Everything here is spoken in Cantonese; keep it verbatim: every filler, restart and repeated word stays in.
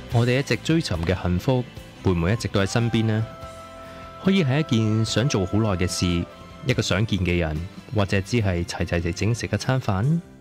我哋一直追尋嘅幸福，會唔會一直都喺身邊呢？可以係一件想做好耐嘅事，一個想見嘅人，或者只係齊齊地整食一餐飯。